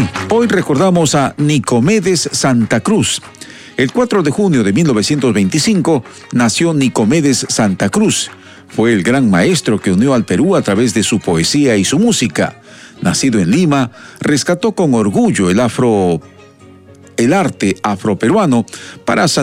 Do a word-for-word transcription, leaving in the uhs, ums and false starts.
Hoy recordamos a Nicomedes Santa Cruz. El cuatro de junio de mil novecientos veinticinco nació Nicomedes Santa Cruz. Fue el gran maestro que unió al Perú a través de su poesía y su música. Nacido en Lima, rescató con orgullo el afro, el arte afroperuano para